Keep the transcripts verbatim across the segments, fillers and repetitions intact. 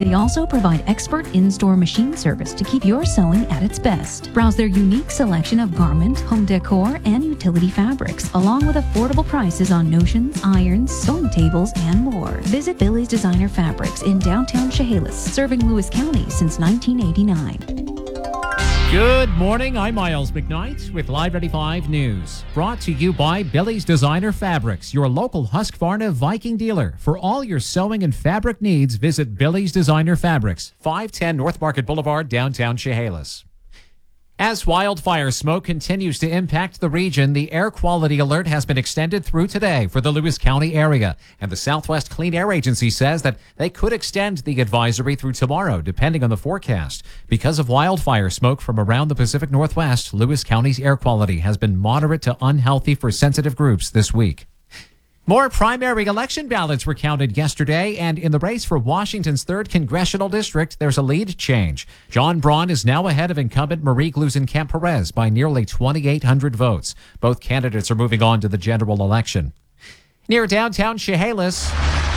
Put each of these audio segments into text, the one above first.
They also provide expert in-store machine service to keep your sewing at its best. Browse their unique selection of garment, home decor, and utility fabrics, along with affordable prices on notions, irons, sewing tables, and more. Visit Billy's Designer Fabrics in downtown Chehalis, serving Lewis County since nineteen eighty-nine. Good morning, I'm Miles McKnight with Live ninety-five News. Brought to you by Billy's Designer Fabrics, your local Husqvarna Viking dealer. For all your sewing and fabric needs, visit Billy's Designer Fabrics, five ten North Market Boulevard, downtown Chehalis. As wildfire smoke continues to impact the region, the air quality alert has been extended through today for the Lewis County area. And the Southwest Clean Air Agency says that they could extend the advisory through tomorrow, depending on the forecast. Because of wildfire smoke from around the Pacific Northwest, Lewis County's air quality has been moderate to unhealthy for sensitive groups this week. More primary election ballots were counted yesterday, and in the race for Washington's third congressional district, there's a lead change. John Braun is now ahead of incumbent Marie Gluesenkamp Perez by nearly twenty-eight hundred votes. Both candidates are moving on to the general election. Near downtown Chehalis,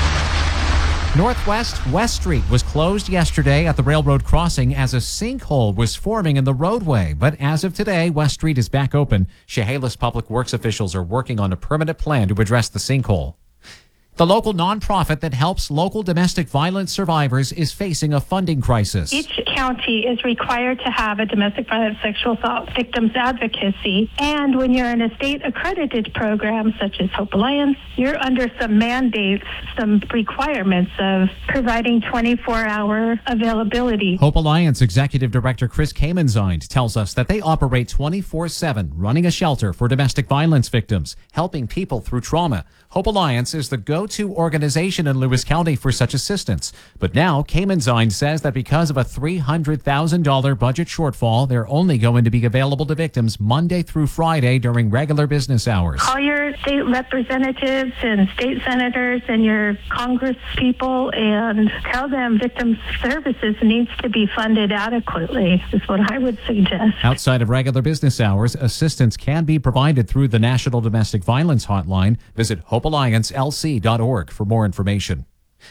Northwest West Street was closed yesterday at the railroad crossing as a sinkhole was forming in the roadway. But as of today, West Street is back open. Chehalis Public Works officials are working on a permanent plan to address the sinkhole. The local nonprofit that helps local domestic violence survivors is facing a funding crisis. Each county is required to have a domestic violence sexual assault victims advocacy. And when you're in a state accredited program such as Hope Alliance, you're under some mandates, some requirements of providing twenty-four hour availability. Hope Alliance Executive Director Chris Kamenzind tells us that they operate twenty-four seven, running a shelter for domestic violence victims, helping people through trauma. Hope Alliance is the go-to organization in Lewis County for such assistance. But now, Kamenzind says that because of a three hundred thousand dollars budget shortfall, they're only going to be available to victims Monday through Friday during regular business hours. Call your state representatives and state senators and your Congress people and tell them victim services needs to be funded adequately, is what I would suggest. Outside of regular business hours, assistance can be provided through the National Domestic Violence Hotline. Visit hope alliance l c dot org for more information.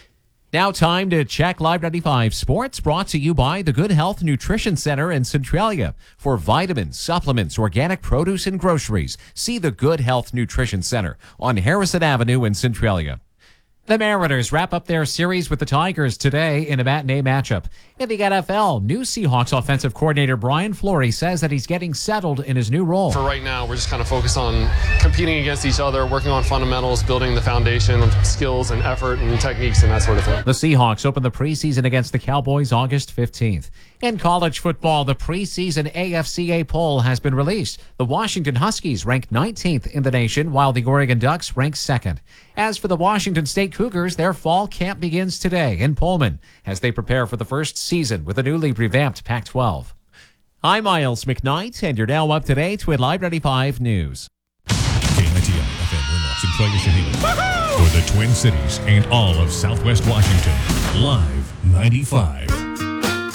Now time to check Live ninety-five Sports, brought to you by the Good Health Nutrition Center in Centralia. For vitamins, supplements, organic produce, and groceries, see the Good Health Nutrition Center on Harrison Avenue in Centralia. The Mariners wrap up their series with the Tigers today in a matinee matchup. In the N F L, new Seahawks offensive coordinator Brian Fleury says that he's getting settled in his new role. For right now, we're just kind of focused on competing against each other, working on fundamentals, building the foundation of skills and effort and techniques and that sort of thing. The Seahawks open the preseason against the Cowboys August fifteenth. In college football, the preseason A F C A poll has been released. The Washington Huskies rank nineteenth in the nation, while the Oregon Ducks rank second. As for the Washington State Cougars, their fall camp begins today in Pullman as they prepare for the first season with a newly revamped Pac twelve. I'm Miles McKnight, and you're now up to date with Live ninety-five News. K ninety-nine F M Winlock, Centralia, Chehalis. For the Twin Cities and all of Southwest Washington, Live ninety-five.